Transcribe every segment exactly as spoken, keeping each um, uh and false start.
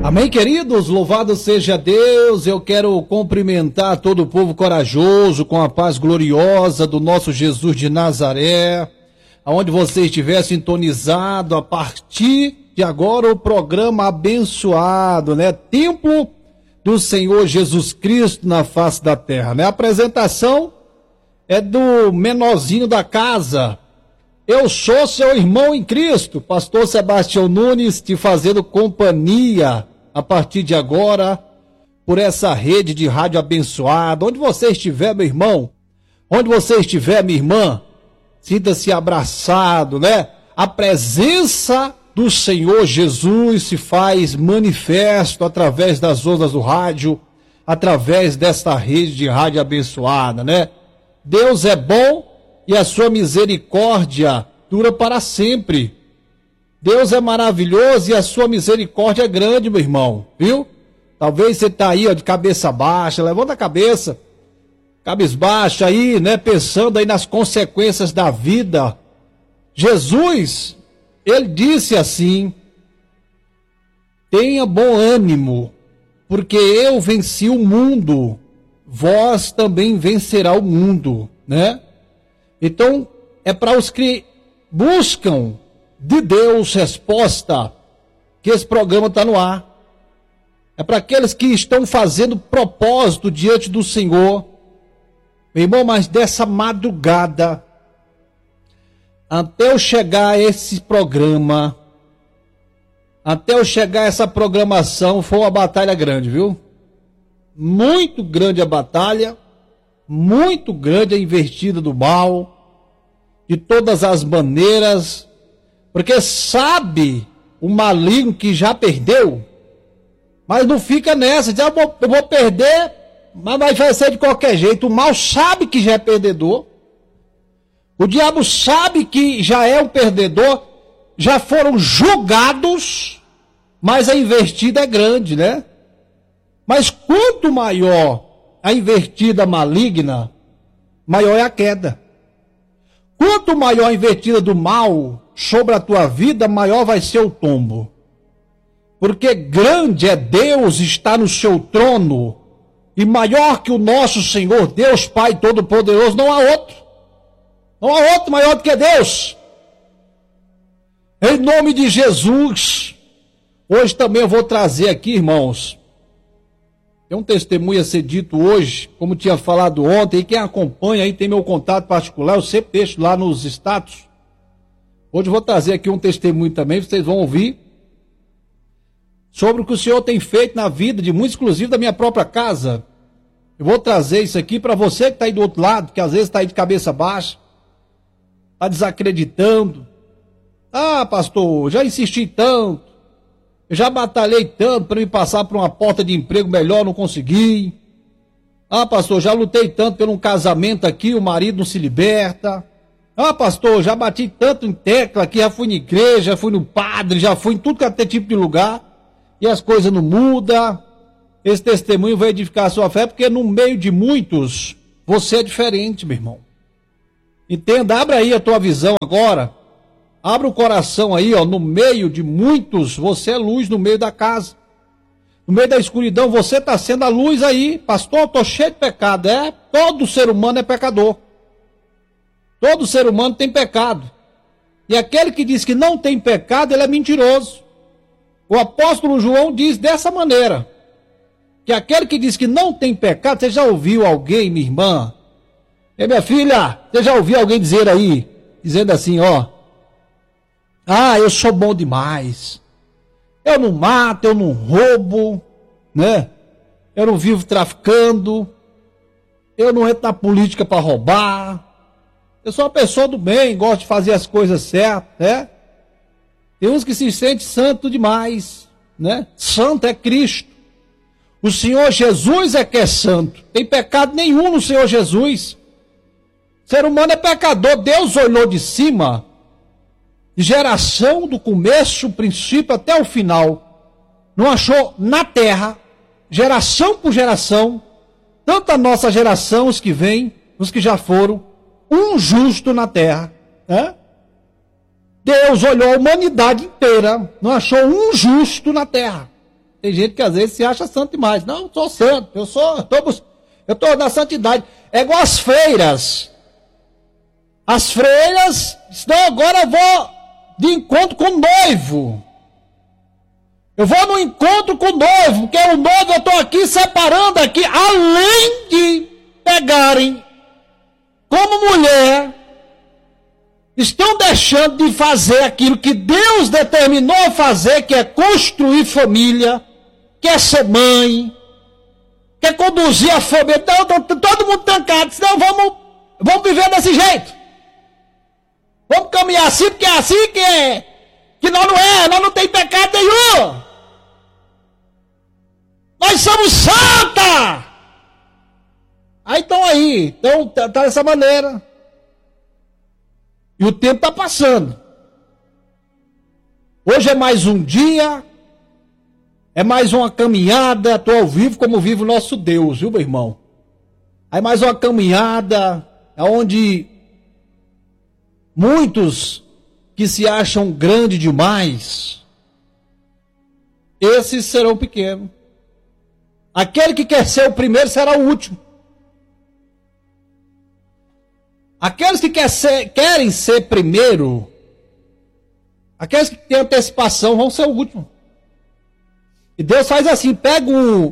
Amém, queridos? Louvado seja Deus. Eu quero cumprimentar todo o povo corajoso com a paz gloriosa do nosso Jesus de Nazaré, aonde você estiver sintonizado a partir de agora o programa abençoado, né? Templo do Senhor Jesus Cristo na face da terra, né? A apresentação é do menorzinho da casa. Eu sou seu irmão em Cristo, pastor Sebastião Nunes, te fazendo companhia a partir de agora, por essa rede de rádio abençoada. Onde você estiver, meu irmão, onde você estiver, minha irmã, sinta-se abraçado, né? A presença do Senhor Jesus se faz manifesto através das ondas do rádio, através desta rede de rádio abençoada, né? Deus é bom e a sua misericórdia dura para sempre. Deus é maravilhoso e a sua misericórdia é grande, meu irmão, viu? Talvez você tá aí, ó, de cabeça baixa, levanta a cabeça, cabisbaixa aí, né, pensando aí nas consequências da vida. Jesus, ele disse assim: tenha bom ânimo, porque eu venci o mundo, vós também vencerá o mundo, né? Então, é para os que buscam de Deus resposta que esse programa está no ar. É para aqueles que estão fazendo propósito diante do Senhor. Meu irmão, mas dessa madrugada, até eu chegar a esse programa, até eu chegar a essa programação, foi uma batalha grande, viu? Muito grande a batalha, muito grande a investida do mal, de todas as maneiras, porque sabe o maligno que já perdeu, mas não fica nessa, diz, ah, eu, vou, eu vou perder, mas vai ser de qualquer jeito. O mal sabe que já é perdedor, o diabo sabe que já é um perdedor, já foram julgados, mas a investida é grande, né? Mas quanto maior a invertida maligna, maior é a queda. Quanto maior a invertida do mal sobre a tua vida, maior vai ser o tombo. Porque grande é Deus está no seu trono, e maior que o nosso Senhor, Deus Pai Todo-Poderoso, não há outro. Não há outro maior do que Deus. Em nome de Jesus, hoje também eu vou trazer aqui, irmãos, tem um testemunho a ser dito hoje, como tinha falado ontem, e quem acompanha aí tem meu contato particular, eu sempre deixo lá nos status. Hoje eu vou trazer aqui um testemunho também, vocês vão ouvir, sobre o que o Senhor tem feito na vida de muitos, inclusive da minha própria casa. Eu vou trazer isso aqui para você que está aí do outro lado, que às vezes está aí de cabeça baixa, está desacreditando. Ah, pastor, já insisti tanto. Eu já batalhei tanto para me passar por uma porta de emprego melhor, não consegui. Ah, pastor, já lutei tanto por um casamento aqui, o marido não se liberta. Ah, pastor, já bati tanto em tecla aqui, já fui na igreja, já fui no padre, já fui em tudo que até tipo de lugar, e as coisas não mudam. Esse testemunho vai edificar a sua fé, porque no meio de muitos, você é diferente, meu irmão. Entenda, abra aí a tua visão agora. Abra o coração aí, ó, no meio de muitos, você é luz no meio da casa. No meio da escuridão, você está sendo a luz aí. Pastor, eu estou cheio de pecado. É, todo ser humano é pecador. Todo ser humano tem pecado. E aquele que diz que não tem pecado, ele é mentiroso. O apóstolo João diz dessa maneira, que aquele que diz que não tem pecado, você já ouviu alguém, minha irmã? Ei, minha filha, você já ouviu alguém dizer aí, dizendo assim, ó, ah, eu sou bom demais, eu não mato, eu não roubo, né? Eu não vivo traficando, eu não entro na política para roubar, eu sou uma pessoa do bem, gosto de fazer as coisas certas, né? Tem uns que se sentem santo demais, né? Santo é Cristo. O Senhor Jesus é que é santo. Tem pecado nenhum no Senhor Jesus. O ser humano é pecador. Deus olhou de cima, de geração, do começo, o princípio até o final. Não achou na terra, geração por geração, tanto a nossa geração, os que vêm, os que já foram, um justo na terra, né? Deus olhou a humanidade inteira, não achou um justo na terra. Tem gente que às vezes se acha santo demais. Não, eu sou santo, eu sou, eu tô, eu tô na santidade. É igual as freiras. As freiras, não, agora eu vou de encontro com o noivo. Eu vou no encontro com o noivo, porque o noivo eu estou aqui separando aqui, além de pegarem como mulher, estão deixando de fazer aquilo que Deus determinou fazer, que é construir família, que é ser mãe, que é conduzir a família. Então, todo mundo trancado, senão vamos, vamos viver desse jeito. Vamos caminhar assim, porque é assim que é, que nós não é, nós não tem pecado nenhum. Nós somos santa! Aí estão aí, então tá, tá dessa maneira. E o tempo está passando. Hoje é mais um dia, é mais uma caminhada, estou ao vivo como vive o nosso Deus, viu, meu irmão? Aí mais uma caminhada, onde muitos que se acham grandes demais, esses serão pequenos. Aquele que quer ser o primeiro será o último. Aqueles que quer ser, querem ser primeiro, aqueles que têm antecipação vão ser o último. E Deus faz assim, pega o,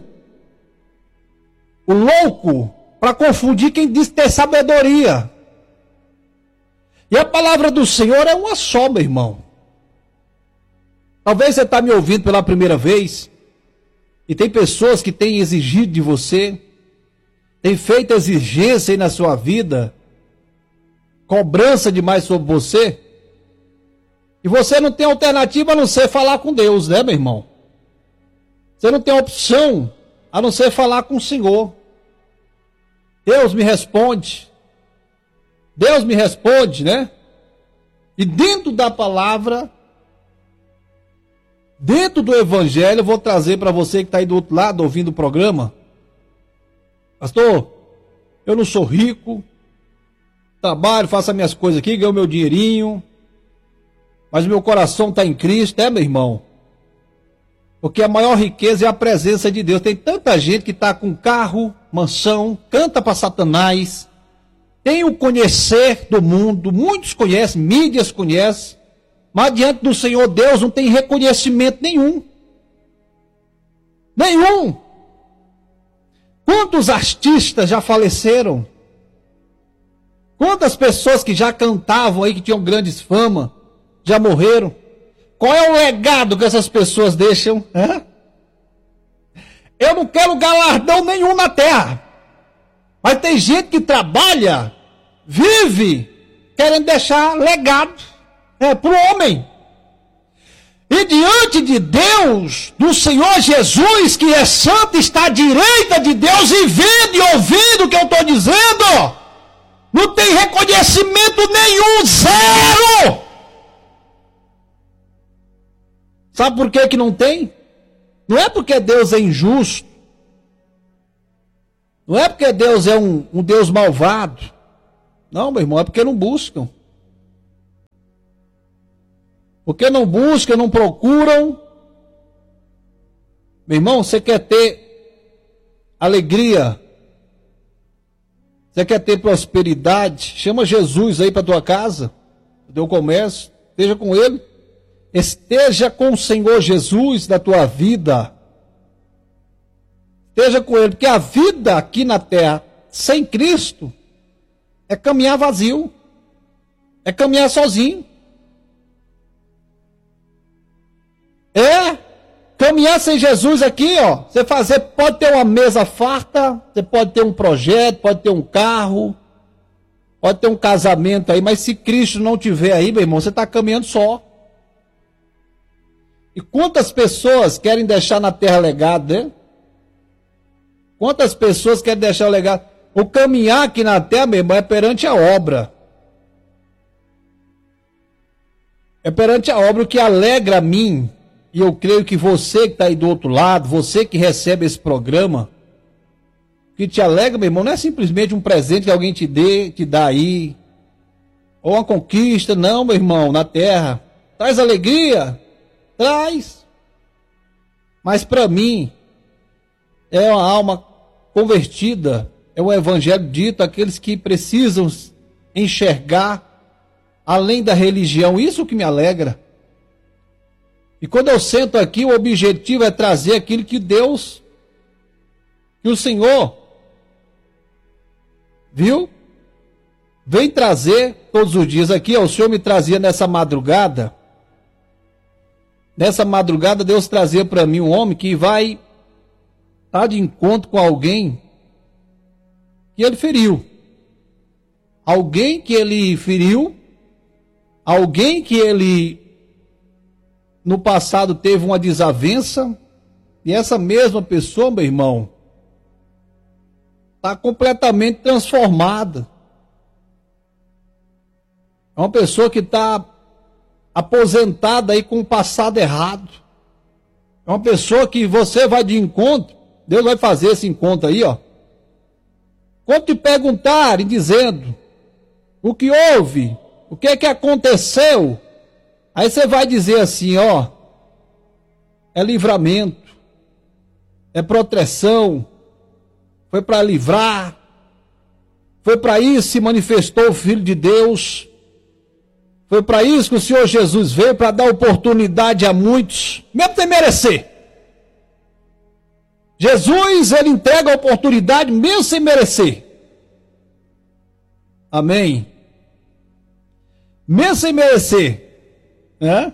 o louco para confundir quem diz ter sabedoria. E a palavra do Senhor é uma só, meu irmão. Talvez você está me ouvindo pela primeira vez, e tem pessoas que têm exigido de você, têm feito exigência aí na sua vida, cobrança demais sobre você, e você não tem alternativa a não ser falar com Deus, né, meu irmão? Você não tem opção a não ser falar com o Senhor. Deus me responde. Deus me responde, né? E dentro da palavra, dentro do evangelho, eu vou trazer para você que está aí do outro lado ouvindo o programa. Pastor, eu não sou rico, trabalho, faço as minhas coisas aqui, ganho meu dinheirinho, mas o meu coração está em Cristo, é, meu irmão? Porque a maior riqueza é a presença de Deus. Tem tanta gente que está com carro, mansão, canta para Satanás, tem o conhecer do mundo, muitos conhecem, mídias conhecem, mas diante do Senhor Deus não tem reconhecimento nenhum. Nenhum. Quantos artistas já faleceram? Quantas pessoas que já cantavam aí, que tinham grandes fama, já morreram? Qual é o legado que essas pessoas deixam? Hã? Eu não quero galardão nenhum na terra. Mas tem gente que trabalha, vive, querendo deixar legado é, para o homem. E diante de Deus, do Senhor Jesus, que é santo, está à direita de Deus e vendo e ouvindo o que eu estou dizendo, não tem reconhecimento nenhum, zero. Sabe por que que não tem? Não é porque Deus é injusto. Não é porque Deus é um, um Deus malvado. Não, meu irmão, é porque não buscam. Porque não buscam, não procuram. Meu irmão, você quer ter alegria? Você quer ter prosperidade? Chama Jesus aí para tua casa, para o teu comércio, esteja com Ele. Esteja com o Senhor Jesus na tua vida. Esteja com Ele, porque a vida aqui na terra, sem Cristo, é caminhar vazio. É caminhar sozinho. É caminhar sem Jesus aqui, ó. Você fazer, pode ter uma mesa farta, você pode ter um projeto, pode ter um carro, pode ter um casamento aí, mas se Cristo não tiver aí, meu irmão, você está caminhando só. E quantas pessoas querem deixar na terra legado, né? Quantas pessoas querem deixar o legado? O caminhar aqui na terra, meu irmão, é perante a obra. É perante a obra o que alegra a mim. E eu creio que você que está aí do outro lado, você que recebe esse programa, que te alegra, meu irmão, não é simplesmente um presente que alguém te dê, te dá aí, ou uma conquista, não, meu irmão, na terra. Traz alegria, traz. Mas para mim, é uma alma convertida, é o evangelho dito, aqueles que precisam enxergar além da religião, isso que me alegra. E quando eu sento aqui, o objetivo é trazer aquilo que Deus, que o Senhor, viu? Vem trazer todos os dias aqui, ó, o Senhor me trazia nessa madrugada, nessa madrugada Deus trazia para mim um homem que vai estar de encontro com alguém que ele feriu. Alguém que ele feriu, alguém que ele no passado teve uma desavença, e essa mesma pessoa, meu irmão, está completamente transformada. É uma pessoa que está aposentada aí com o passado errado. É uma pessoa que você vai de encontro, Deus vai fazer esse encontro aí, ó. Quando te perguntarem, dizendo o que houve, o que é que aconteceu, aí você vai dizer assim, ó, é livramento, é proteção, foi para livrar, foi para isso que se manifestou o Filho de Deus, foi para isso que o Senhor Jesus veio, para dar oportunidade a muitos, mesmo sem merecer. Jesus, ele entrega a oportunidade mesmo sem merecer. Amém? Mesmo sem merecer. Né?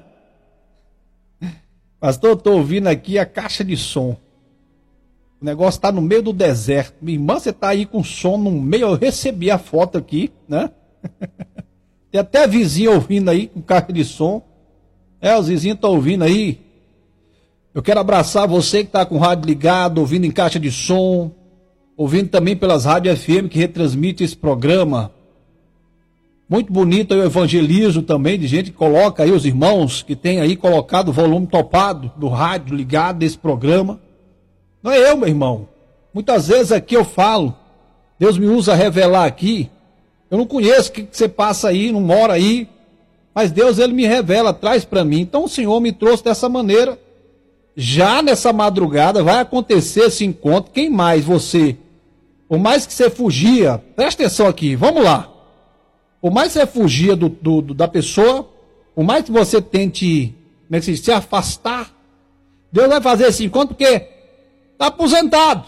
Pastor, estou ouvindo aqui a caixa de som. O negócio está no meio do deserto. Minha irmã, você está aí com som no meio. Eu recebi a foto aqui, né? Tem até vizinho ouvindo aí com caixa de som. É, os vizinhos estão ouvindo aí. Eu quero abraçar você que está com o rádio ligado, ouvindo em caixa de som, ouvindo também pelas rádios F M que retransmite esse programa. Muito bonito aí o evangelismo também, de gente que coloca aí, os irmãos que tem aí colocado o volume topado do rádio ligado desse programa. Não é eu, meu irmão. Muitas vezes aqui eu falo, Deus me usa a revelar aqui. Eu não conheço o que você passa aí, não mora aí, mas Deus, ele me revela, traz para mim. Então o Senhor me trouxe dessa maneira. Já nessa madrugada vai acontecer esse encontro. Quem mais? Você. Por mais que você fugia, presta atenção aqui, vamos lá. Por mais que você fugia do, do, do, da pessoa, por mais que você tente, como é que se, se afastar, Deus vai fazer esse encontro porque está aposentado.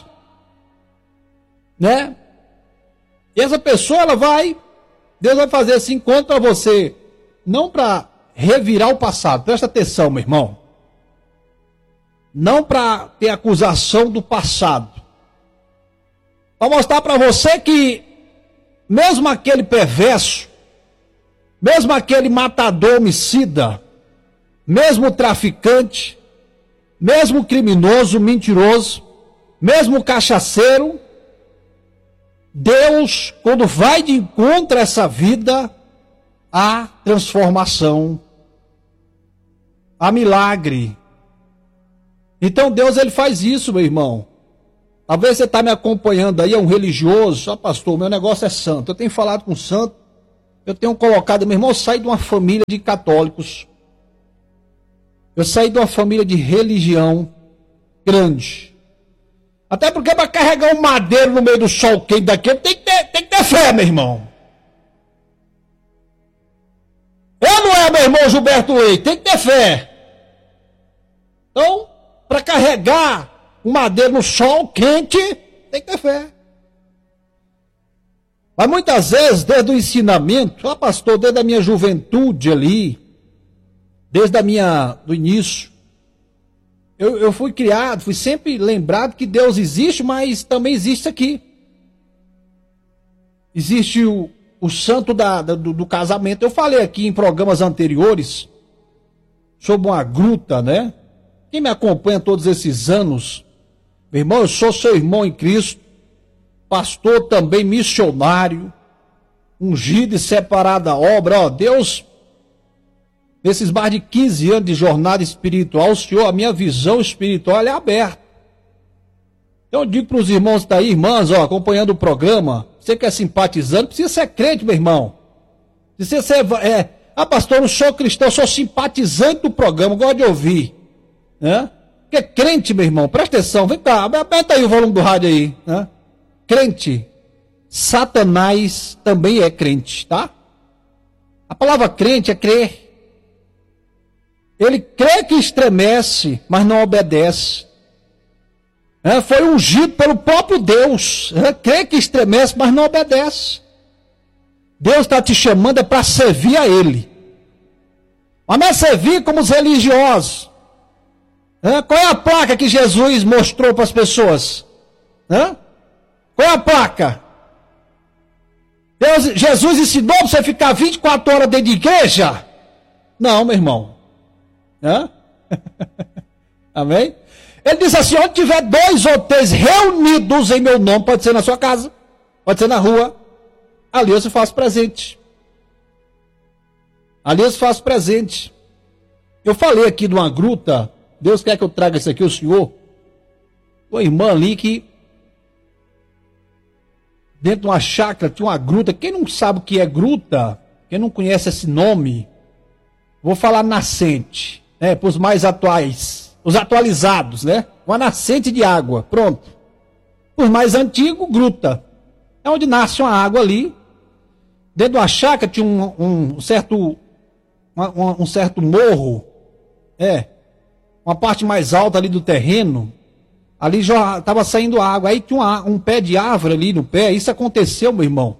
Né? E essa pessoa, ela vai, Deus vai fazer esse encontro para você, não para revirar o passado. Presta atenção, meu irmão. Não para ter acusação do passado. Para mostrar para você que, mesmo aquele perverso, mesmo aquele matador homicida, mesmo traficante, mesmo criminoso, mentiroso, mesmo cachaceiro, Deus, quando vai de encontro a essa vida, há transformação, há milagre. Então Deus, ele faz isso, meu irmão. Talvez você está me acompanhando aí, é um religioso, só pastor, meu negócio é santo. Eu tenho falado com santo, eu tenho colocado, meu irmão, eu saí de uma família de católicos. Eu saí de uma família de religião grande. Até porque para carregar um madeiro no meio do sol quente daquele, tem que ter, tem que ter fé, meu irmão. Eu não é, meu irmão Gilberto Leite, tem que ter fé. Então, para carregar um madeiro no sol quente, tem que ter fé. Mas muitas vezes, desde o ensinamento, ah, pastor, desde a minha juventude ali, desde a minha, do início, eu, eu fui criado, fui sempre lembrado que Deus existe, mas também existe aqui. Existe o, o santo da, da, do, do casamento. Eu falei aqui em programas anteriores sobre uma gruta, né? Quem me acompanha todos esses anos, meu irmão, eu sou seu irmão em Cristo, pastor também, missionário, ungido e separado da obra. Ó, Deus, nesses mais de quinze anos de jornada espiritual, o Senhor, a minha visão espiritual é aberta. Então eu digo para os irmãos que estão aí, irmãs, ó, acompanhando o programa, você que é simpatizante, precisa ser crente, meu irmão. Precisa ser, é, ah, pastor, eu não sou cristão, eu sou simpatizante do programa, gosto de ouvir. Né? Porque crente, meu irmão, presta atenção, vem cá, aperta aí o volume do rádio aí, né? Crente, Satanás também é crente, tá? A palavra crente é crer. Ele crê que estremece, mas não obedece. É, foi ungido pelo próprio Deus. É, crê que estremece, mas não obedece. Deus está te chamando é para servir a Ele. Mas não é servir como os religiosos. É, qual é a placa que Jesus mostrou para as pessoas? É? Qual é a placa? Deus, Jesus ensinou para você ficar vinte e quatro horas dentro de igreja? Não, meu irmão. É? Amém? Ele disse assim, onde tiver dois ou três reunidos em meu nome, pode ser na sua casa, pode ser na rua, ali eu se faço presente. Ali eu se faço presente. Eu falei aqui de uma gruta, Deus quer que eu traga isso aqui, o senhor, uma irmã ali que, dentro de uma chácara, tinha uma gruta. Quem não sabe o que é gruta, quem não conhece esse nome, vou falar nascente, né, para os mais atuais, os atualizados, né? Uma nascente de água, pronto. Os mais antigos, gruta. É onde nasce uma água ali. Dentro de uma chácara tinha um, um certo, um, um certo morro, é, uma parte mais alta ali do terreno. Ali já estava saindo água. Aí tinha uma, um pé de árvore ali no pé. Isso aconteceu, meu irmão.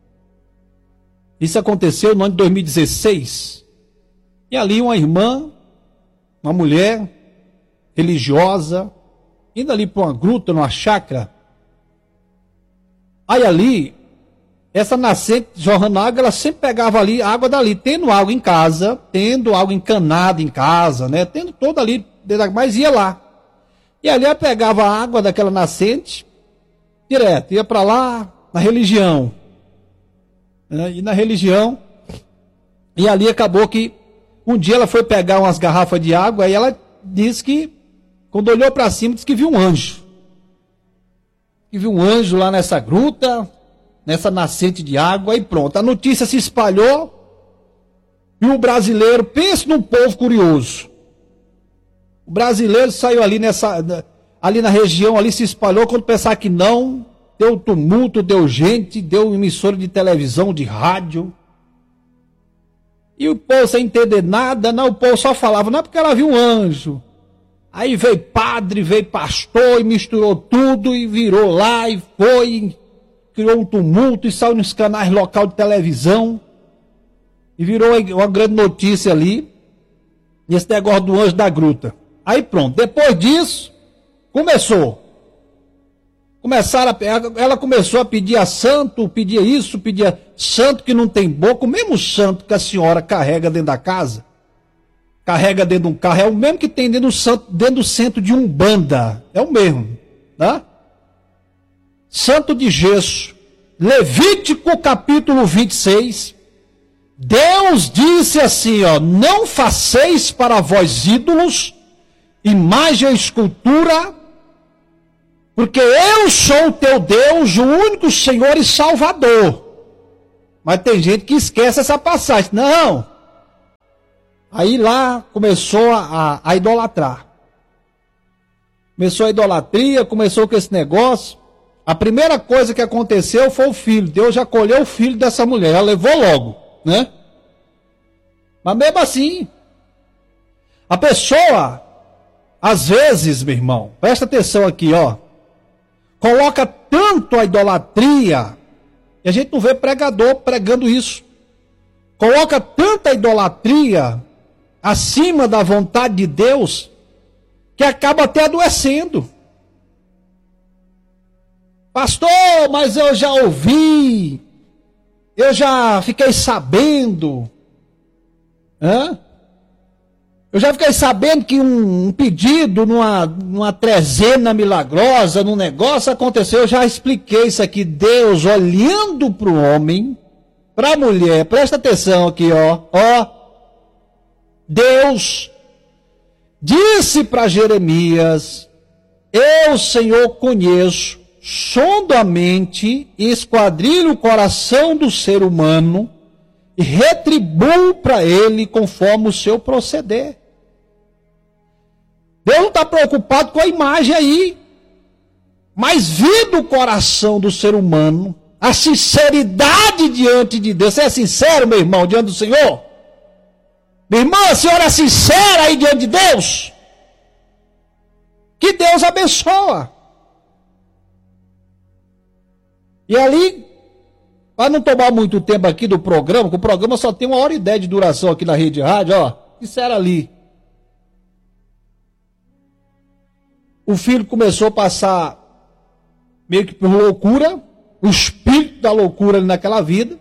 Isso aconteceu no ano de dois mil e dezesseis. E ali uma irmã, uma mulher religiosa, indo ali para uma gruta, numa chácara. Aí ali, essa nascente jorrando água, ela sempre pegava ali água dali, tendo água em casa, tendo água encanada em casa, né? Tendo toda ali, mas ia lá. E ali ela pegava a água daquela nascente, direto, ia para lá, na religião. Né? E na religião, e ali acabou que, um dia ela foi pegar umas garrafas de água, e ela disse que, quando olhou para cima, disse que viu um anjo. Que viu um anjo lá nessa gruta, nessa nascente de água, e pronto. A notícia se espalhou, e o brasileiro, pense num povo curioso. O brasileiro saiu ali nessa, ali na região, ali se espalhou, quando pensar que não, deu tumulto, deu gente, deu emissora de televisão, de rádio. E o povo sem entender nada, não, o povo só falava, não é porque ela viu um anjo. Aí veio padre, veio pastor e misturou tudo e virou lá e foi, e criou um tumulto e saiu nos canais local de televisão. E virou uma grande notícia ali, esse negócio do anjo da gruta. Aí pronto, depois disso, começou. Começaram a, ela começou a pedir a santo, pedia isso, pedia santo que não tem boca, o mesmo santo que a senhora carrega dentro da casa, carrega dentro de um carro, é o mesmo que tem dentro do, santo, dentro do centro de Umbanda, é o mesmo, né? Santo de gesso, Levítico capítulo vinte e seis, Deus disse assim, ó, não faceis para vós ídolos, imagem ou escultura, porque eu sou o teu Deus, o único Senhor e Salvador. Mas tem gente que esquece essa passagem. Não. Aí lá começou a, a idolatrar. Começou a idolatria, começou com esse negócio. A primeira coisa que aconteceu foi o filho. Deus já colheu o filho dessa mulher. Ela levou logo, né? Mas mesmo assim, a pessoa, às vezes, meu irmão, presta atenção aqui, ó. Coloca tanto a idolatria, e a gente não vê pregador pregando isso. Coloca tanta idolatria acima da vontade de Deus, que acaba até adoecendo. Pastor, mas eu já ouvi, eu já fiquei sabendo, hã? Eu já fiquei sabendo que um, um pedido numa, numa trezena milagrosa, num negócio aconteceu, eu já expliquei isso aqui. Deus olhando para o homem, para a mulher, presta atenção aqui, ó, ó. Deus disse para Jeremias, eu, Senhor, conheço, sondo a mente e esquadrilho o coração do ser humano, e retribuo para ele conforme o seu proceder. Deus não está preocupado com a imagem aí. Mas vindo o coração do ser humano, a sinceridade diante de Deus. Você é sincero, meu irmão, diante do Senhor? Minha irmã, a senhora é sincera aí diante de Deus? Que Deus abençoa. E ali, para não tomar muito tempo aqui do programa, porque o programa só tem uma hora e dez de duração aqui na rede rádio, ó, disseram ali. O filho começou a passar meio que por loucura, o espírito da loucura ali naquela vida.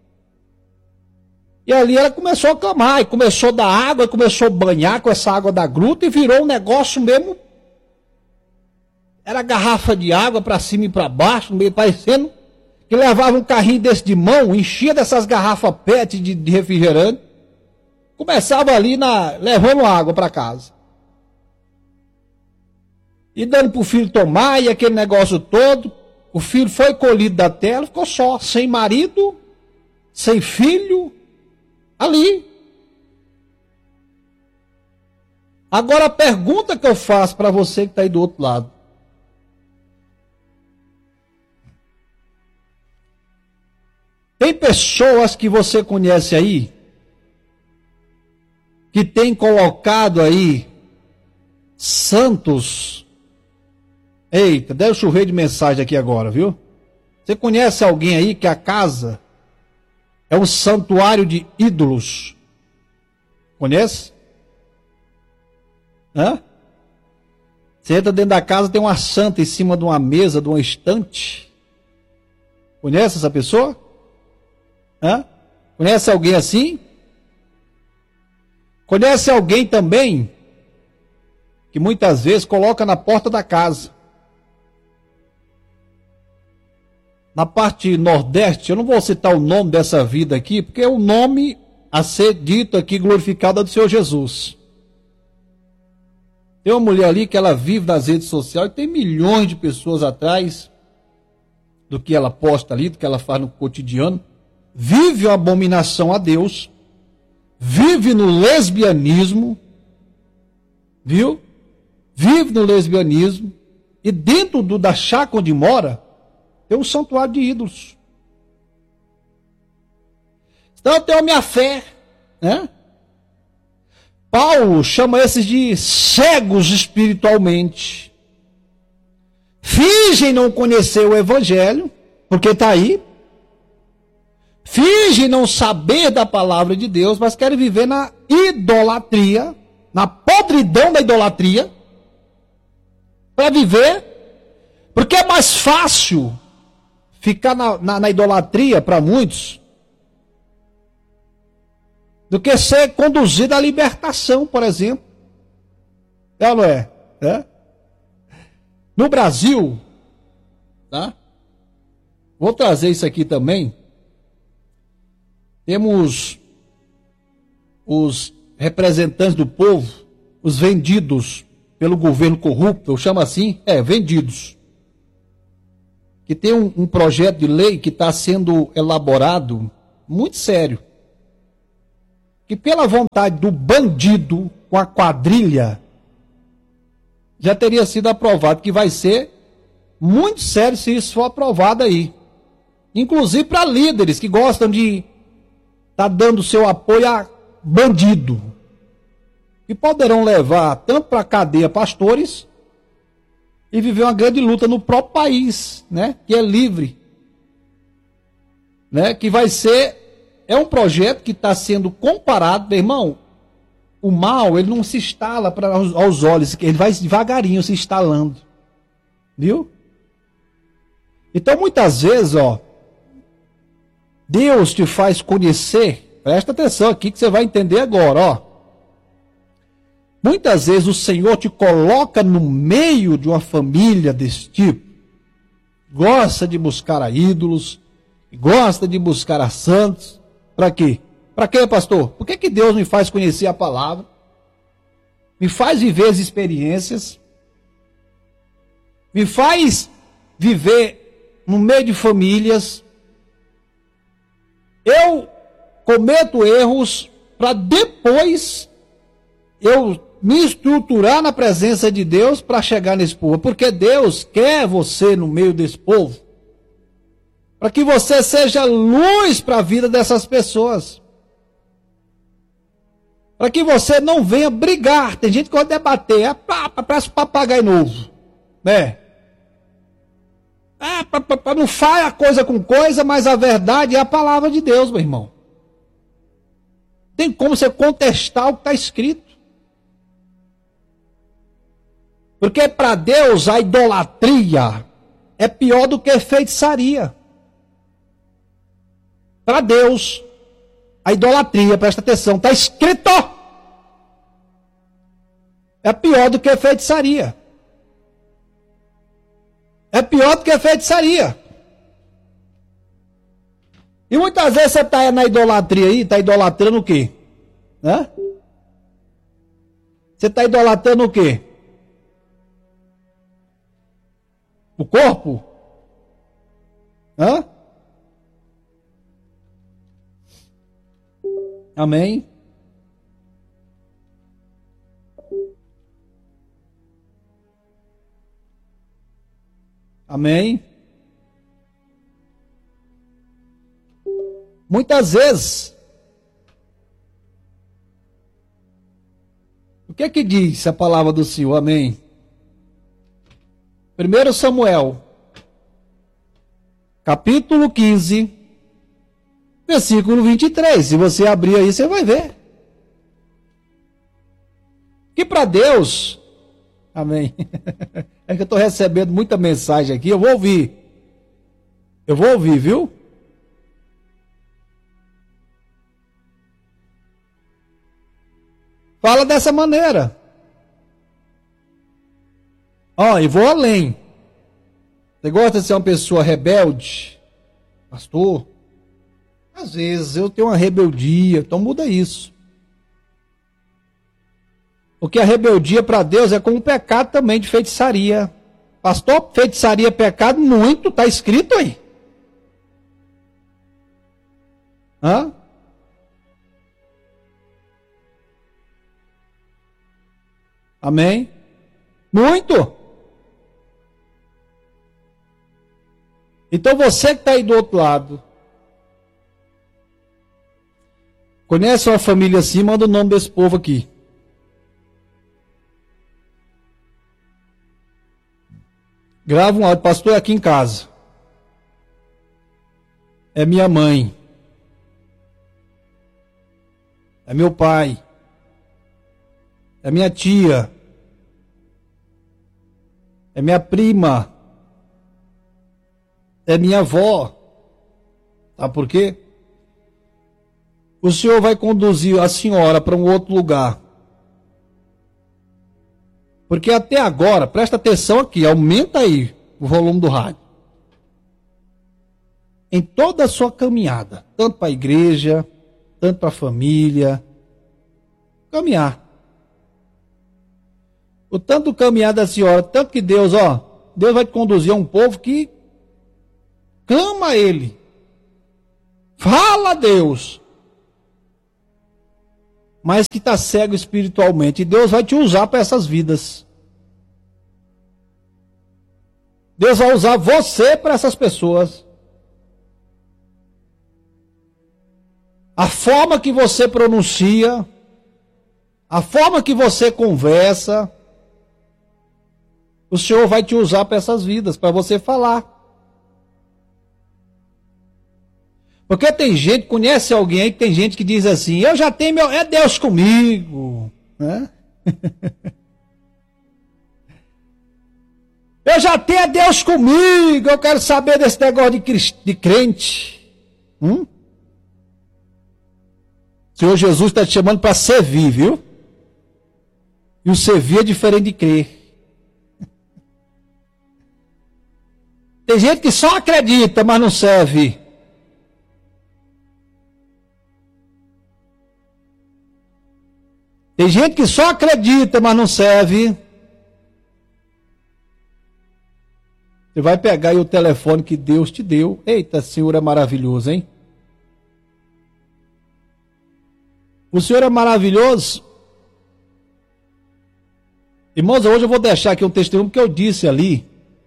E ali ela começou a clamar, e começou a dar água, e começou a banhar com essa água da gruta, e virou um negócio mesmo. Era garrafa de água para cima e para baixo, meio parecendo que levava um carrinho desse de mão, enchia dessas garrafas pet de, de refrigerante, começava ali na, levando água para casa. E dando para o filho tomar, e aquele negócio todo. O filho foi colhido da terra, ficou só, sem marido, sem filho, ali. Agora a pergunta que eu faço para você que está aí do outro lado. Tem pessoas que você conhece aí, que tem colocado aí santos. Eita, deve chover de mensagem aqui agora, viu? Você conhece alguém aí que a casa é um santuário de ídolos? Conhece? Hã? Você entra dentro da casa, tem uma santa em cima de uma mesa, de uma estante. Conhece essa pessoa? Hã? Conhece alguém assim? Conhece alguém também que muitas vezes coloca na porta da casa? Na parte nordeste, eu não vou citar o nome dessa vida aqui, porque é o nome a ser dito aqui, glorificado, é do Senhor Jesus. Tem uma mulher ali que ela vive nas redes sociais e tem milhões de pessoas atrás do que ela posta ali, do que ela faz no cotidiano. Vive uma abominação a Deus, vive no lesbianismo, viu? Vive no lesbianismo, e dentro do, da chácara onde mora, tem um santuário de ídolos. Então eu tenho a minha fé, né? Paulo chama esses de cegos espiritualmente. Fingem não conhecer o evangelho, porque está aí. Fingem não saber da palavra de Deus, mas querem viver na idolatria, na podridão da idolatria, para viver, porque é mais fácil ficar na, na, na idolatria para muitos do que ser conduzido à libertação, por exemplo. É ou não é? É? No Brasil, tá? Vou trazer isso aqui também. Temos os representantes do povo, os vendidos pelo governo corrupto, eu chamo assim, é, vendidos. Que tem um, um projeto de lei que está sendo elaborado, muito sério, que pela vontade do bandido com a quadrilha, já teria sido aprovado, que vai ser muito sério se isso for aprovado aí. Inclusive para líderes que gostam de estar tá dando seu apoio a bandido. E poderão levar tanto para a cadeia pastores e viver uma grande luta no próprio país, né? Que é livre. Né? Que vai ser, é um projeto que está sendo comparado, meu irmão, o mal, ele não se instala pra, aos, aos olhos, ele vai devagarinho se instalando. Viu? Então, muitas vezes, ó, Deus te faz conhecer, presta atenção aqui que você vai entender agora, ó. Muitas vezes o Senhor te coloca no meio de uma família desse tipo, gosta de buscar a ídolos, gosta de buscar a santos, para quê? Para quê, pastor? Por que que Deus me faz conhecer a palavra? Me faz viver as experiências, me faz viver no meio de famílias. Eu cometo erros para depois eu me estruturar na presença de Deus para chegar nesse povo. Porque Deus quer você no meio desse povo. Para que você seja luz para a vida dessas pessoas. Para que você não venha brigar. Tem gente que vai debater. É, parece um papagaio novo. Né? É, pra, pra, pra, não faz a coisa com coisa, mas a verdade é a palavra de Deus, meu irmão. Tem como você contestar o que está escrito. Porque para Deus a idolatria é pior do que feitiçaria. Para Deus, a idolatria, presta atenção, está escrito, é pior do que feitiçaria. É pior do que feitiçaria. E muitas vezes você está na idolatria aí, está idolatrando o quê? Né? Você está idolatrando o quê? O corpo? Hã? Amém? Amém? Muitas vezes, o que é que diz a palavra do Senhor? Amém? primeiro Samuel, capítulo quinze, versículo vinte e três. Se você abrir aí, você vai ver. Que para Deus, amém. É que eu estou recebendo muita mensagem aqui, eu vou ouvir. Eu vou ouvir, viu? Fala dessa maneira. Ó, oh, e vou além. Você gosta de ser uma pessoa rebelde? Pastor? Às vezes eu tenho uma rebeldia, então muda isso. Porque a rebeldia para Deus é como um pecado também de feitiçaria. Pastor, feitiçaria é pecado? Muito, está escrito aí. Hã? Amém? Muito. Então você que está aí do outro lado, conhece uma família assim, manda o nome desse povo aqui. Grava um áudio, pastor, é aqui em casa. É minha mãe. É meu pai. É minha tia. É minha prima. É minha avó. Sabe por quê? O Senhor vai conduzir a senhora para um outro lugar. Porque até agora, presta atenção aqui, aumenta aí o volume do rádio. Em toda a sua caminhada, tanto para a igreja, tanto para a família, caminhar. O tanto caminhar da senhora, tanto que Deus, ó, Deus vai te conduzir a um povo que clama a Ele. Fala a Deus. Mas que está cego espiritualmente. E Deus vai te usar para essas vidas. Deus vai usar você para essas pessoas. A forma que você pronuncia, a forma que você conversa, o Senhor vai te usar para essas vidas, para você falar. Porque tem gente, conhece alguém aí que tem gente que diz assim, eu já tenho meu, é Deus comigo, né? Eu já tenho é Deus comigo, eu quero saber desse negócio de, de crente. Hum? O Senhor Jesus está te chamando para servir, viu? E o servir é diferente de crer. Tem gente que só acredita, mas não serve. Tem gente que só acredita, mas não serve. Você vai pegar aí o telefone que Deus te deu. Eita, Senhor é maravilhoso, hein? O Senhor é maravilhoso. Irmãos, hoje eu vou deixar aqui um testemunho que eu disse ali.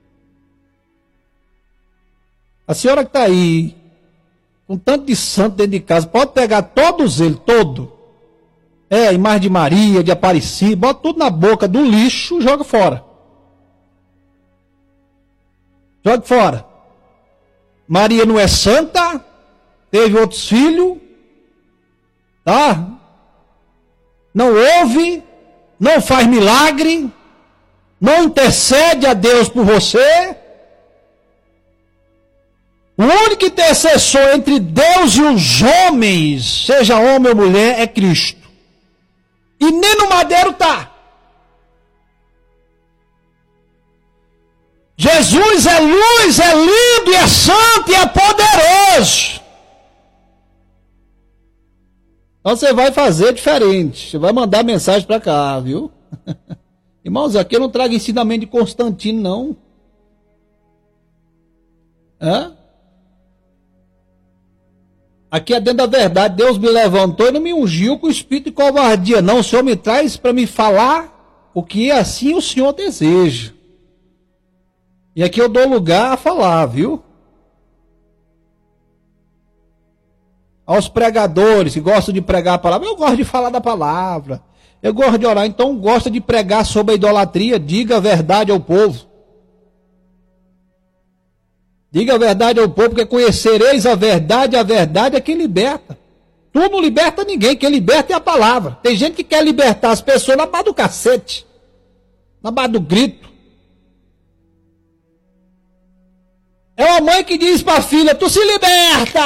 A senhora que está aí, com tanto de santo dentro de casa, pode pegar todos eles, todo. É, imagem de Maria, de Aparecida, bota tudo na boca do lixo e joga fora. Joga fora. Maria não é santa, teve outros filhos, tá? Não ouve, não faz milagre, não intercede a Deus por você. O único intercessor entre Deus e os homens, seja homem ou mulher, é Cristo. E nem no madeiro está. Jesus é luz, é lindo, e é santo e é poderoso. Então você vai fazer diferente. Você vai mandar mensagem para cá, viu? Irmãos, aqui eu não trago ensinamento de Constantino, não. Hã? Aqui é dentro da verdade. Deus me levantou e não me ungiu com espírito de covardia, não. O Senhor me traz para me falar o que assim o Senhor deseja. E aqui eu dou lugar a falar, viu? Aos pregadores que gostam de pregar a palavra. Eu gosto de falar da palavra. Eu gosto de orar. Então gosta de pregar sobre a idolatria. Diga a verdade ao povo. Diga a verdade ao povo, porque conhecereis a verdade. A verdade é quem liberta. Tu não liberta ninguém. Quem liberta é a palavra. Tem gente que quer libertar as pessoas na base do cacete. Na base do grito. É uma mãe que diz para a filha, tu se liberta!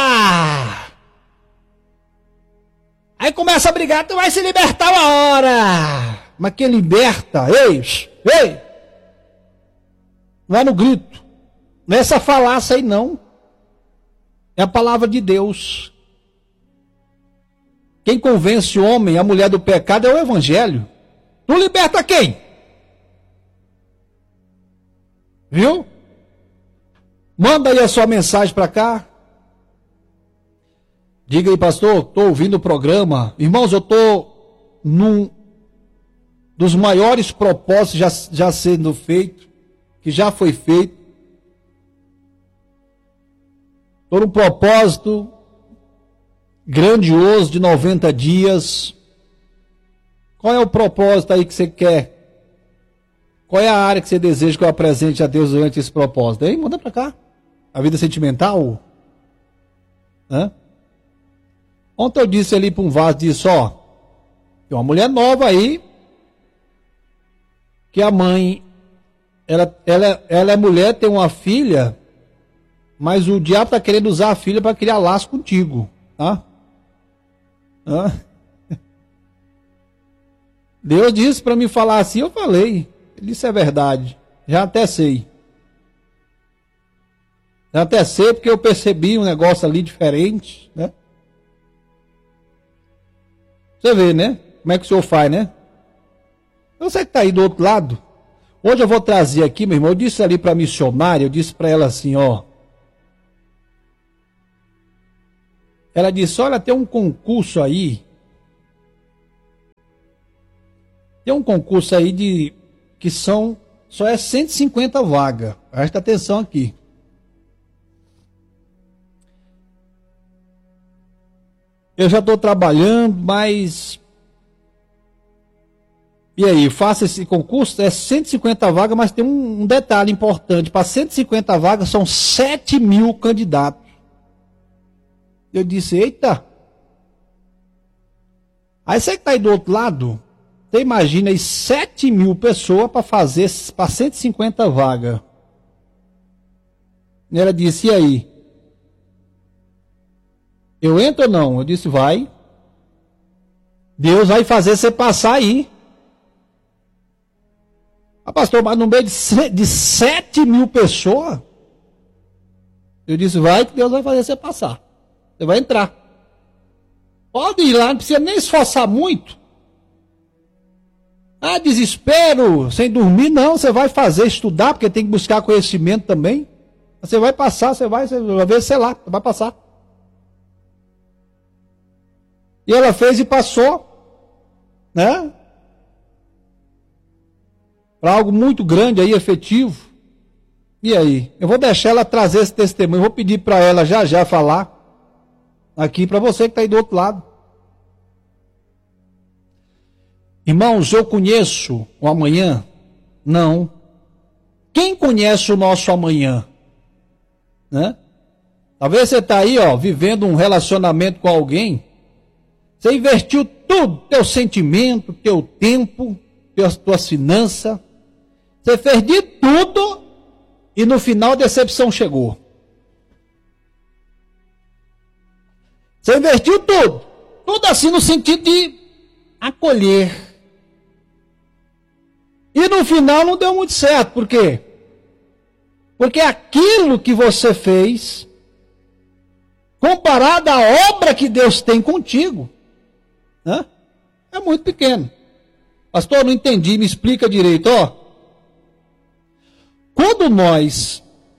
Aí começa a brigar, tu vai se libertar uma hora! Mas quem liberta, ei, ei! Não é no grito, não é essa falácia aí não. É a palavra de Deus. Quem convence o homem, a mulher do pecado é o evangelho. Tu liberta quem? Viu? Manda aí a sua mensagem para cá. Diga aí, pastor, estou ouvindo o programa. Irmãos, eu estou num dos maiores propósitos já, já sendo feito, que já foi feito. Estou num propósito grandioso de noventa dias. Qual é o propósito aí que você quer? Qual é a área que você deseja que eu apresente a Deus durante esse propósito? Aí, manda para cá. A vida sentimental? Hã? Ontem eu disse ali para um vaso, disse, ó, tem uma mulher nova aí, que a mãe, ela, ela, ela é mulher, tem uma filha, mas o diabo está querendo usar a filha para criar laço contigo, tá? Hã? Deus disse para me falar assim, eu falei, ele disse é verdade, já até sei. Já até sei porque eu percebi um negócio ali diferente, né? Você vê, né? Como é que o senhor faz, né? Você que está aí do outro lado, hoje eu vou trazer aqui, meu irmão, eu disse ali para a missionária, eu disse para ela assim, ó. Ela disse, olha, tem um concurso aí, tem um concurso aí de, que são, só é cento e cinquenta vagas, presta atenção aqui. Eu já estou trabalhando, mas... E aí, faça esse concurso, é cento e cinquenta vagas, mas tem um, um detalhe importante. Para cento e cinquenta vagas, são sete mil candidatos. Eu disse, eita. Aí você que está aí do outro lado, você imagina aí sete mil pessoas para fazer, para cento e cinquenta vagas. E ela disse, e aí? Eu entro ou não? Eu disse, vai. Deus vai fazer você passar aí. Ah, pastor, mas no meio de, de sete mil pessoas, eu disse, vai que Deus vai fazer você passar. Você vai entrar. Pode ir lá, não precisa nem esforçar muito. Ah, desespero, sem dormir, não. Você vai fazer, estudar, porque tem que buscar conhecimento também. Você vai passar, você vai, você vai ver, sei lá, você vai passar. E ela fez e passou, né? para algo muito grande aí, efetivo. E aí? Eu vou deixar ela trazer esse testemunho, eu vou pedir para ela já já falar aqui para você que está aí do outro lado. Irmãos, eu conheço o amanhã? Não. Quem conhece o nosso amanhã? Né? Talvez você está aí, ó, vivendo um relacionamento com alguém, você investiu tudo, teu sentimento, teu tempo, tuas, tuas finanças, você fez de tudo e no final a decepção chegou. Você investiu tudo, tudo assim no sentido de acolher. E no final não deu muito certo, por quê? Porque aquilo que você fez, comparado à obra que Deus tem contigo, né, é muito pequeno. Pastor, não entendi, me explica direito. Ó, quando nós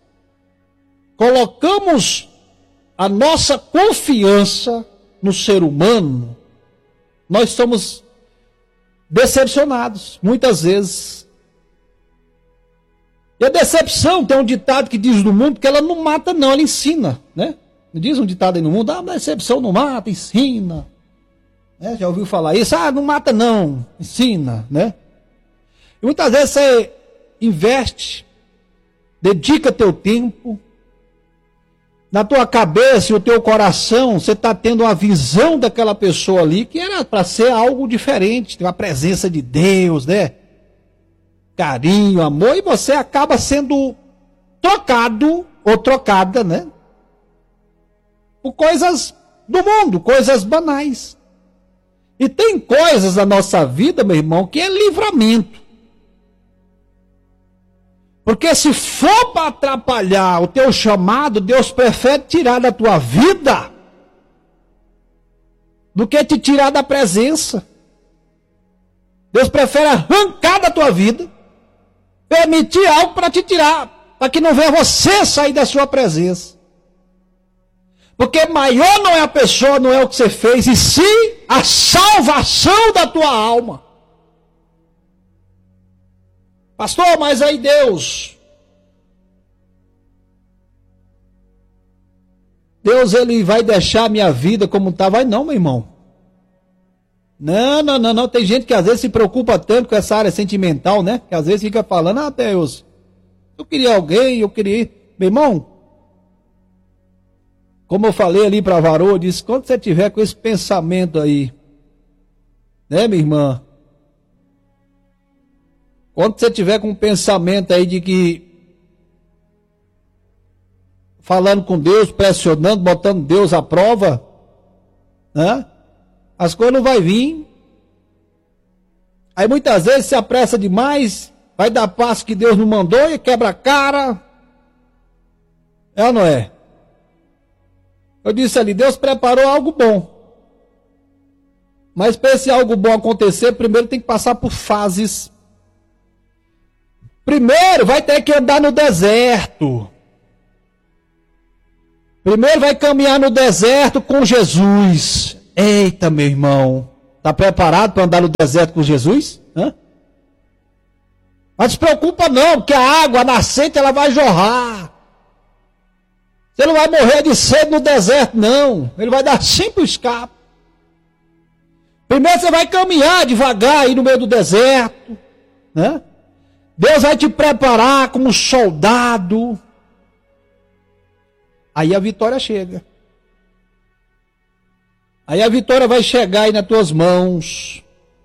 colocamos a nossa confiança no ser humano, nós somos decepcionados, muitas vezes. E a decepção, tem um ditado que diz no mundo que ela não mata não, ela ensina, né? Diz um ditado aí no mundo, ah, a decepção não mata, ensina. Né? Já ouviu falar isso? Ah, não mata não, ensina, né? E muitas vezes você investe, dedica teu tempo, na tua cabeça e o teu coração, você está tendo uma visão daquela pessoa ali, que era para ser algo diferente, tem uma presença de Deus, né? Carinho, amor, e você acaba sendo trocado, ou trocada, né? Por coisas do mundo, coisas banais. E tem coisas na nossa vida, meu irmão, que é livramento. Porque se for para atrapalhar o teu chamado, Deus prefere tirar da tua vida do que te tirar da presença. Deus prefere arrancar da tua vida, permitir algo para te tirar, para que não venha você sair da sua presença. Porque maior não é a pessoa, não é o que você fez, e sim a salvação da tua alma. Pastor, mas aí Deus, Deus ele vai deixar a minha vida como está? Vai não, meu irmão. Não, não, não, não. Tem gente que às vezes se preocupa tanto com essa área sentimental, né? Que às vezes fica falando, ah, Deus, eu queria alguém, eu queria... Meu irmão, como eu falei ali para a varoa, eu disse, quando você tiver com esse pensamento aí, né, minha irmã? Quando você tiver com um pensamento aí de que, falando com Deus, pressionando, botando Deus à prova, né? As coisas não vão vir. Aí muitas vezes se apressa demais, vai dar passo que Deus não mandou e quebra a cara. É ou não é? Eu disse ali, Deus preparou algo bom. Mas para esse algo bom acontecer, primeiro tem que passar por fases. Primeiro vai ter que andar no deserto. Primeiro vai caminhar no deserto com Jesus. Eita, meu irmão. Está preparado para andar no deserto com Jesus? Hã? Mas não se preocupa não, porque a água, a nascente, ela vai jorrar. Você não vai morrer de sede no deserto, não. Ele vai dar sempre o escape. Primeiro você vai caminhar devagar aí no meio do deserto. Né? Deus vai te preparar como soldado. Aí a vitória chega. Aí a vitória vai chegar aí nas tuas mãos.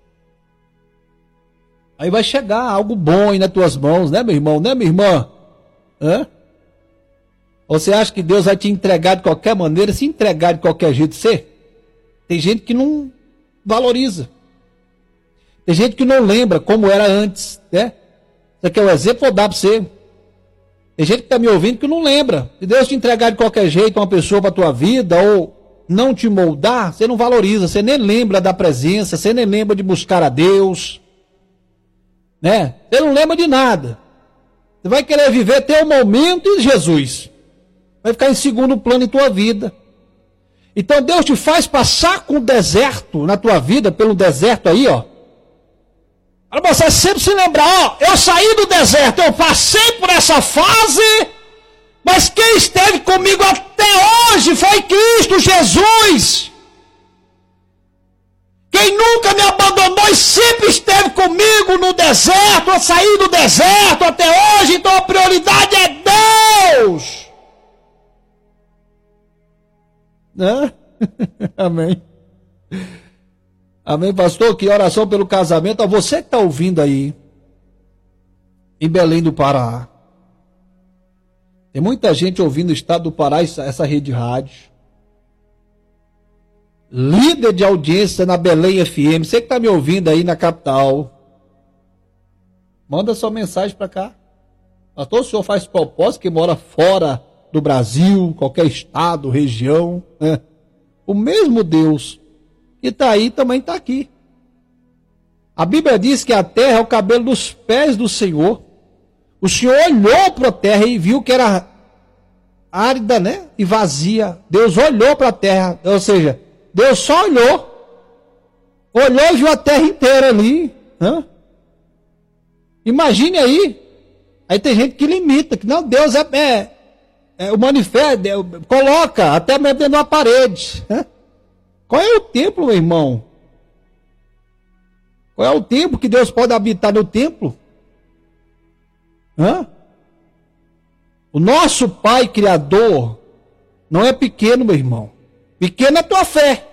Aí vai chegar algo bom aí nas tuas mãos, né, meu irmão? Né, minha irmã? Hã? Você acha que Deus vai te entregar de qualquer maneira? Se entregar de qualquer jeito, você? Tem gente que não valoriza. Tem gente que não lembra como era antes, né? Isso aqui é um exemplo, vou dar para você. Tem gente que está me ouvindo que não lembra. Se Deus te entregar de qualquer jeito uma pessoa para a tua vida, ou não te moldar, você não valoriza, você nem lembra da presença, você nem lembra de buscar a Deus. Né? Você não lembra de nada. Você vai querer viver até o momento de Jesus. Vai ficar em segundo plano em tua vida. Então Deus te faz passar com o deserto na tua vida, pelo deserto aí, ó. Para você sempre se lembrar, ó, eu saí do deserto, eu passei por essa fase, mas quem esteve comigo até hoje foi Cristo Jesus. Quem nunca me abandonou e sempre esteve comigo no deserto, eu saí do deserto até hoje, então a prioridade é Deus. Né? Amém. Amém, pastor? Que oração pelo casamento. A você que está ouvindo aí, em Belém do Pará. Tem muita gente ouvindo o estado do Pará, essa rede de rádio. Líder de audiência na Belém F M. Você que está me ouvindo aí na capital, manda sua mensagem para cá. Pastor, o senhor faz propósito que mora fora do Brasil, qualquer estado, região, né? O mesmo Deus que está aí também está aqui. A Bíblia diz que a terra é o cabelo dos pés do Senhor. O Senhor olhou para a terra e viu que era árida, né? E vazia. Deus olhou para a terra, ou seja, Deus só olhou. Olhou e viu a terra inteira ali. Né? Imagine aí. Aí tem gente que limita, que não, Deus é, é, é o manifesto, é, coloca até mesmo dentro de uma parede. Né? Qual é o templo, meu irmão? Qual é o templo que Deus pode habitar no templo? Hã? O nosso Pai Criador não é pequeno, meu irmão. Pequena é a tua fé.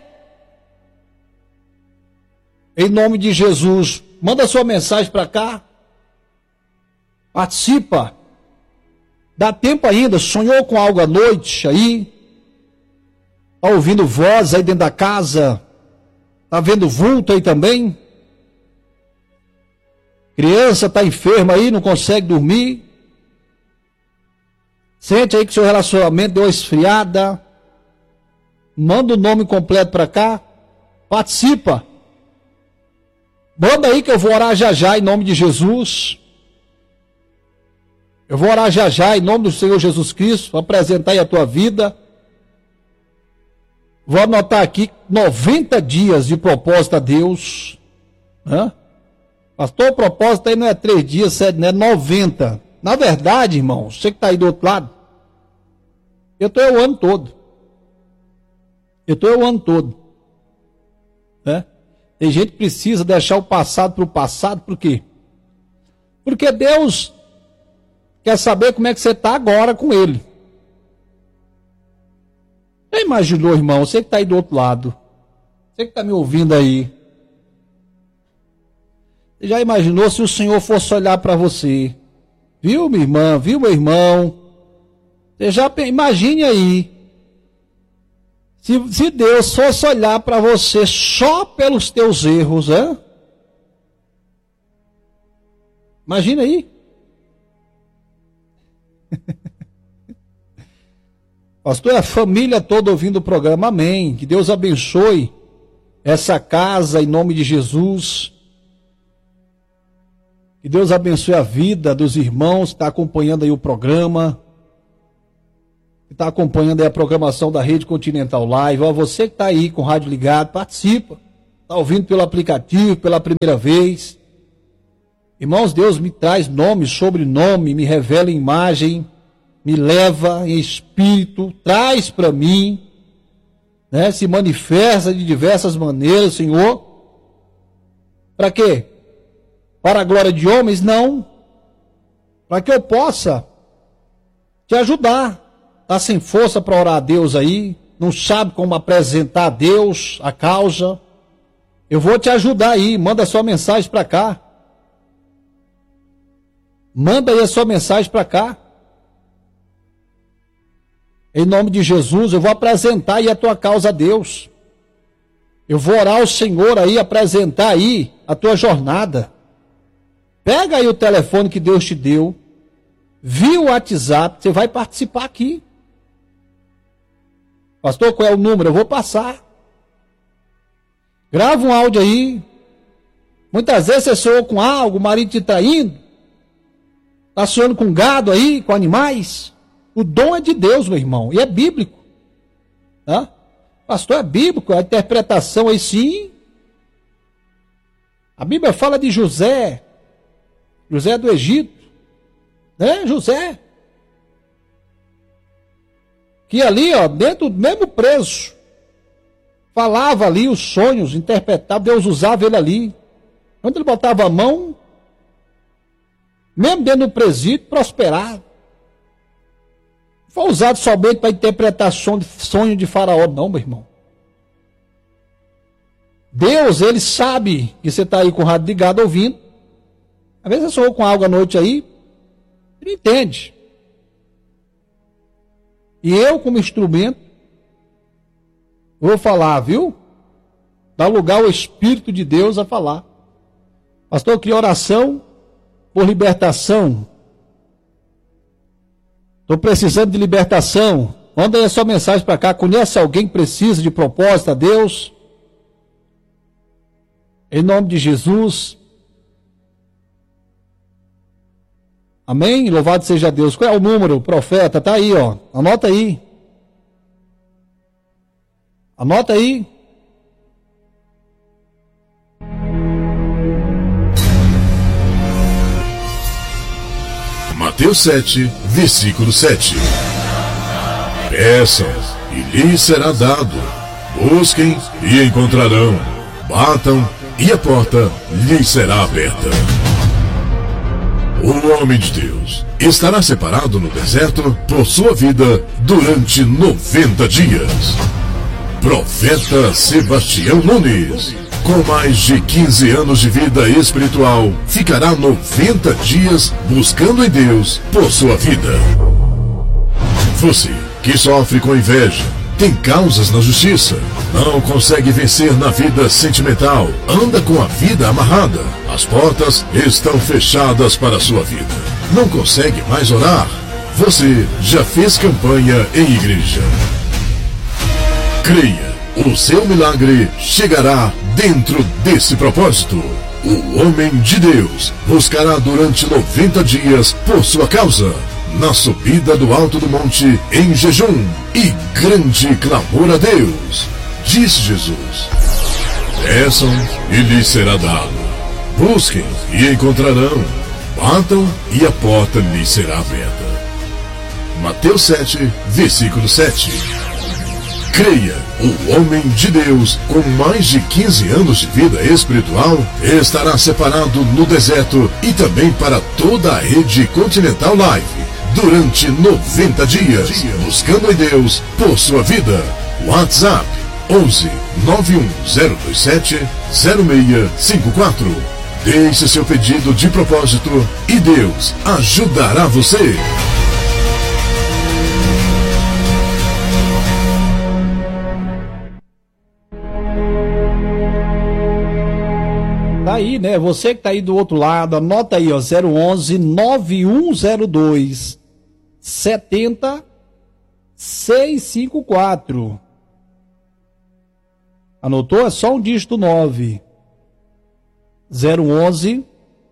Em nome de Jesus, manda sua mensagem para cá. Participa. Dá tempo ainda. Sonhou com algo à noite aí? Está ouvindo voz aí dentro da casa? Está vendo vulto aí também? Criança está enferma aí, não consegue dormir? Sente aí que seu relacionamento deu uma esfriada? Manda o nome completo para cá. Participa. Manda aí que eu vou orar já já em nome de Jesus. Eu vou orar já já em nome do Senhor Jesus Cristo. Vou apresentar aí a tua vida. Vou anotar aqui noventa dias de propósito a Deus. Hã? Pastor, o propósito aí não é três dias, sete, não é noventa. Na verdade, irmão, você que está aí do outro lado, eu estou o ano todo. Eu estou o ano todo. Né? Tem gente que precisa deixar o passado para o passado, por quê? Porque Deus quer saber como é que você está agora com Ele. Já imaginou, irmão, você que está aí do outro lado, você que está me ouvindo aí, você já imaginou se o Senhor fosse olhar para você? Viu, minha irmã? Viu, meu irmão? Você já imagine aí. Se, se Deus fosse olhar para você só pelos teus erros, hein? Imagina aí. Pastor, a família toda ouvindo o programa, amém. Que Deus abençoe essa casa em nome de Jesus. Que Deus abençoe a vida dos irmãos que estão acompanhando aí o programa, que está acompanhando aí a programação da Rede Continental Live. Ó, você que está aí com o rádio ligado, participa. Está ouvindo pelo aplicativo, pela primeira vez. Irmãos, Deus me traz nome, sobrenome, me revela imagem, me leva em espírito, traz para mim, né, se manifesta de diversas maneiras, Senhor. Para quê? Para a glória de homens? Não. Para que eu possa te ajudar. Está sem força para orar a Deus aí, não sabe como apresentar a Deus a causa. Eu vou te ajudar aí, manda sua mensagem para cá. Manda aí a sua mensagem para cá. Em nome de Jesus, eu vou apresentar aí a tua causa a Deus. Eu vou orar ao Senhor aí, apresentar aí a tua jornada. Pega aí o telefone que Deus te deu, via o WhatsApp, você vai participar aqui. Pastor, qual é o número? Eu vou passar. Grava um áudio aí. Muitas vezes você sonhou com algo, o marido te traindo. Está sonhando com gado aí, com animais. O dom é de Deus, meu irmão, e é bíblico. Tá? Pastor, é bíblico, a interpretação aí sim. A Bíblia fala de José, José do Egito, né, José? Que ali, ó, dentro do mesmo preso, falava ali os sonhos, interpretava, Deus usava ele ali. Quando ele botava a mão, mesmo dentro do presídio, prosperava. Foi usado somente para interpretar sonho de Faraó, não, meu irmão. Deus, ele sabe que você está aí com o rádio ligado ouvindo. Às vezes você sonhou com algo à noite aí, ele entende. E eu, como instrumento, vou falar, viu? Dá lugar ao Espírito de Deus a falar. Pastor, eu queria oração por libertação. Estou precisando de libertação. Manda aí a sua mensagem para cá. Conhece alguém que precisa de propósito a Deus? Em nome de Jesus. Amém? Louvado seja Deus. Qual é o número, profeta? Tá aí, ó. Anota aí. Anota aí. Mateus sete, versículo sete. Peçam, e lhes será dado. Busquem, e encontrarão. Batam, e a porta lhes será aberta. O homem de Deus estará separado no deserto por sua vida durante noventa dias. Profeta Sebastião Nunes, com mais de quinze anos de vida espiritual, ficará noventa dias buscando em Deus por sua vida. Você que sofre com inveja, tem causas na justiça, não consegue vencer na vida sentimental, anda com a vida amarrada, as portas estão fechadas para a sua vida, não consegue mais orar, você já fez campanha em igreja. Creia, o seu milagre chegará dentro desse propósito. O homem de Deus buscará durante noventa dias por sua causa, na subida do alto do monte, em jejum e grande clamor a Deus. Disse Jesus: peçam e lhes será dado. Busquem e encontrarão. Batam e a porta lhes será aberta. Mateus sete, versículo sete. Creia, o homem de Deus, com mais de quinze anos de vida espiritual, estará separado no deserto e também para toda a rede Continental Live, durante noventa dias, buscando em Deus por sua vida. WhatsApp onze, nove um zero dois sete, zero seis cinco quatro. Deixe seu pedido de propósito e Deus ajudará você. Tá aí, né? Você que tá aí do outro lado, anota aí, ó, zero onze, nove um zero dois, sete zero seis cinco quatro. Anotou? É só um dígito nove. zero onze,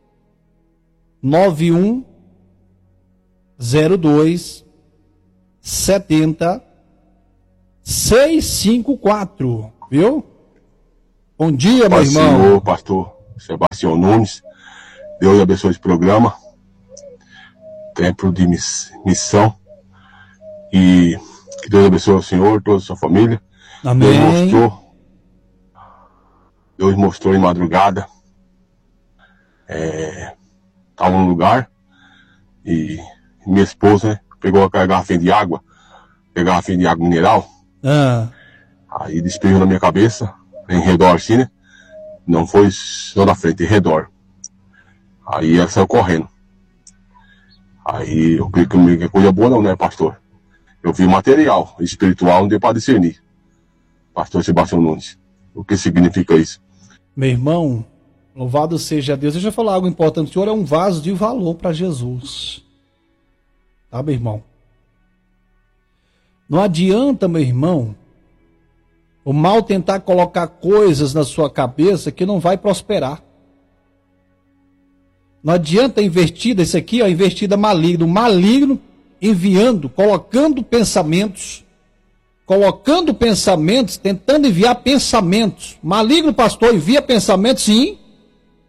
nove um zero dois, sete zero seis cinco quatro. Viu? Bom dia, meu irmão. Senhor, pastor Sebastião Nunes, Deus abençoe esse programa, tempo de miss, missão, e que Deus abençoe o senhor, toda a sua família. Amém. Deus mostrou, Deus mostrou em madrugada, é, estava num lugar, e minha esposa, né, pegou a garrafinha de água, pegou a garrafinha de água mineral, Ah. aí despejou na minha cabeça, em redor assim, né? Não foi só na frente, em redor. Aí ela saiu correndo. Aí eu creio que é coisa boa não, né, pastor? Eu vi material espiritual, não deu para discernir. Pastor Sebastião Nunes. O que significa isso? Meu irmão, louvado seja Deus. Deixa eu falar algo importante. O senhor é um vaso de valor para Jesus. Tá, meu irmão? Não adianta, meu irmão, o mal tentar colocar coisas na sua cabeça que não vai prosperar. Não adianta investida, isso aqui, ó, investida maligno, maligno enviando, colocando pensamentos, colocando pensamentos, tentando enviar pensamentos. Maligno, pastor, envia pensamentos, sim,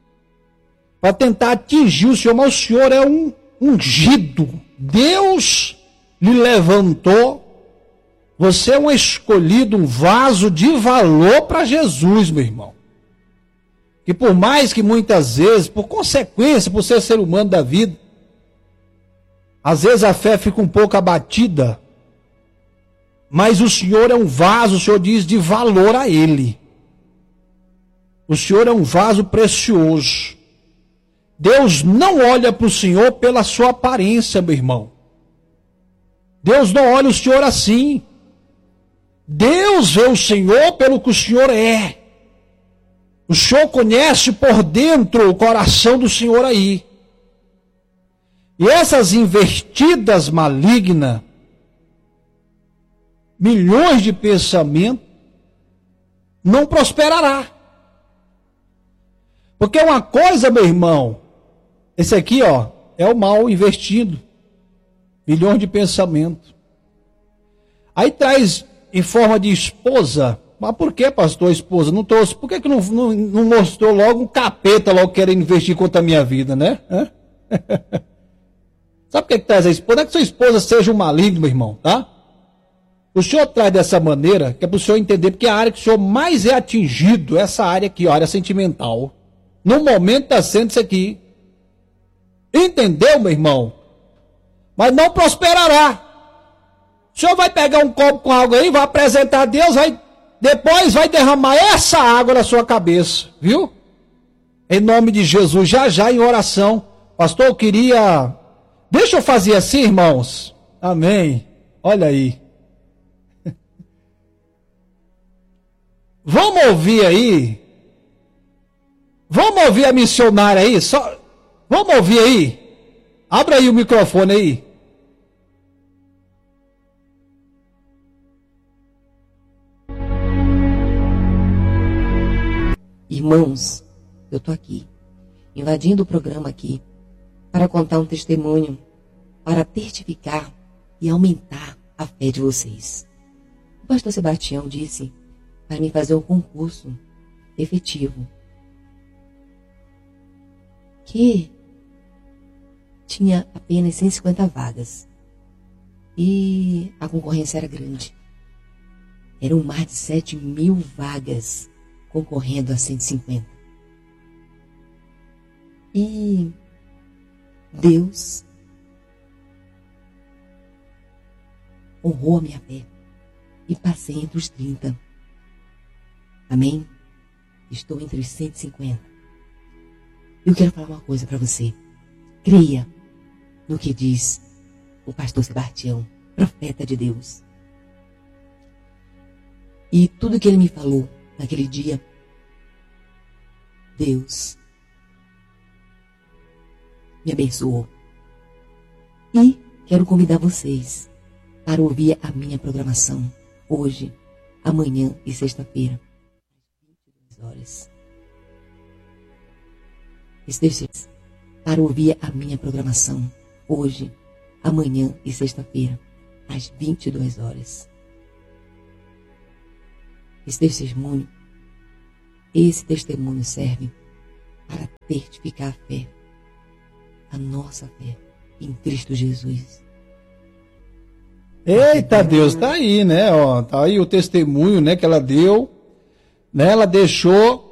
para tentar atingir o Senhor, mas o Senhor é um ungido. Deus lhe levantou. Você é um escolhido, um vaso de valor para Jesus, meu irmão. Que por mais que muitas vezes, por consequência, por ser ser humano da vida, às vezes a fé fica um pouco abatida, mas o Senhor é um vaso, o Senhor diz, de valor a Ele. O Senhor é um vaso precioso. Deus não olha para o Senhor pela sua aparência, meu irmão. Deus não olha o Senhor assim. Deus vê o Senhor pelo que o Senhor é. O Senhor conhece por dentro o coração do Senhor aí. E essas investidas malignas, milhões de pensamentos, não prosperará. Porque uma coisa, meu irmão, esse aqui, ó, é o mal investido. Milhões de pensamentos. Aí traz em forma de esposa. Mas por que, pastor, esposa? Não trouxe. Por que, que não, não, não mostrou logo um capeta logo querendo investir contra a minha vida, né? Sabe por que, que traz a esposa? Não é que sua esposa seja um maligno, meu irmão, tá? O senhor traz dessa maneira, que é para o senhor entender, porque a área que o senhor mais é atingido é essa área aqui, a área sentimental. No momento está sendo isso aqui. Entendeu, meu irmão? Mas não prosperará. O senhor vai pegar um copo com água aí, vai apresentar a Deus, vai, depois vai derramar essa água na sua cabeça, viu? Em nome de Jesus, já já em oração. Pastor, eu queria... Deixa eu fazer assim, irmãos. Amém. Olha aí. Vamos ouvir aí. Vamos ouvir a missionária aí. Só... Vamos ouvir aí. Abra aí o microfone aí. Irmãos, eu tô aqui, invadindo o programa aqui, para contar um testemunho, para testificar e aumentar a fé de vocês. O pastor Sebastião disse para mim fazer um concurso efetivo, que tinha apenas cento e cinquenta vagas, e a concorrência era grande. Eram mais de sete mil vagas concorrendo a cento e cinquenta. E Deus honrou a minha fé e passei entre os trinta. Amém? Estou entre os cento e cinquenta. Eu quero falar uma coisa para você. Creia no que diz o pastor Sebastião, profeta de Deus. E tudo que ele me falou naquele dia, Deus me abençoou. E quero convidar vocês para ouvir a minha programação hoje, amanhã e sexta-feira, às vinte e duas horas. Vocês para ouvir a minha programação hoje, amanhã e sexta-feira, às vinte e duas horas. Esse testemunho, esse testemunho serve para testificar a fé, a nossa fé em Cristo Jesus. Eita Deus, tá aí, né? Ó, tá aí o testemunho, né, que ela deu, né? Ela deixou